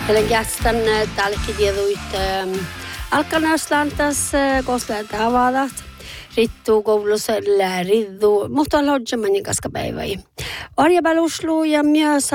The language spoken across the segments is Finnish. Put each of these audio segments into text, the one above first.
Helen jästän tälläkin tieduit alkanaslantas koska tavadat rittu koulussa riddu mutta lodgeman kaska päiväi. Orjabaluslu ja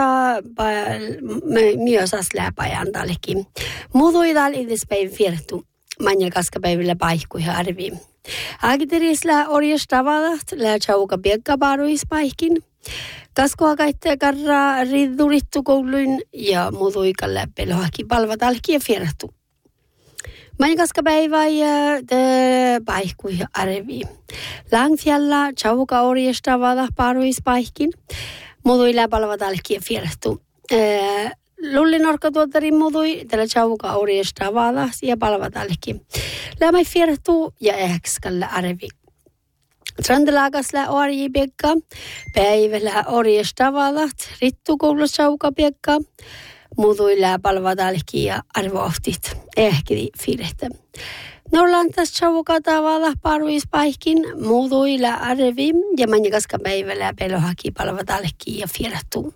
myös läpäjän tälläkin. Muutui täällä idespäivä viertu. Manja kaska päivillä paikkuja arvi. Agiterisla orjastavadat lähtsauka piekkaparuis paikkin. Kaskoa kaikkea karraa rittu kouluin ja muutuikalle pelohaki palvatalki ja fiertu. Manikaska päivä ja paikkuja arvi. Langfjalla chauka orjestavada paruispaikkin. Muutuilla palvatalki ja fiertu. Lullin orkatuottari muutui tällä chauka orjestavada ja palvatalki. Lämä fiertu ja ehkäskalle arvi. Trandelagasla orjipiekka, päivällä orjestavalat, rittukoulussa chaukapiekka, muutuilla palvatalki ja arvohtit, ehkidi firehtä. Norlantas chaukatavala paruispaikkin, muutuilla arvi ja manjakaska päivällä pelohaki palvatalki ja firehtu.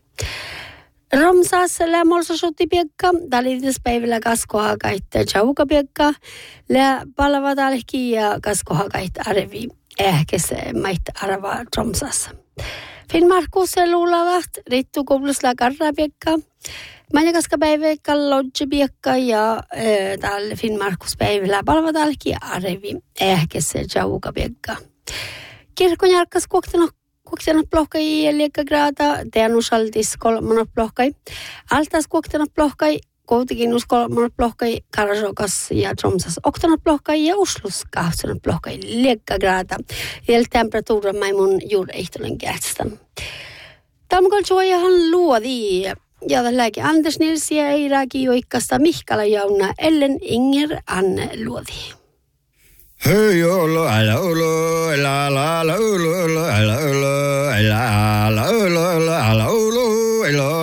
Romsas lämmolsa sottipiekka, talitispäivällä kaskohakaitta chaukapiekka, lä palvatalki ja kaskohakaitta arvi. Ehkä se maita arvaa Tromsassa. Finnmarkus luulavat rittukoulussa karrapiekka. Manjakaska päivällä lodgepiekka ja täällä Finnmarkus päivällä palvatalki arvi. Ehkä se jaukapiekka. Kirkonjarkkas kuoktanut plohkai ja liekkagraata. Teanusaltis kolmanot plohkai. Altas kuoktanut plohkai. Kuitenkin uskolmanut plohkai Karasokas ja Tromsas oktanut plohkai ja Uslus kahtsanut plohkai liekkagraata. Vielä temperatuura maimun juuri ehtolen kähtstän. Tamkol suojahan luodi ja tälläkin Anders Nils ja Eiraki joikkasta Mihkala jauna Ellen Inger Anne luodi. Hei olo ala olo ala ala olo ala olo ala ala olo ala olo ala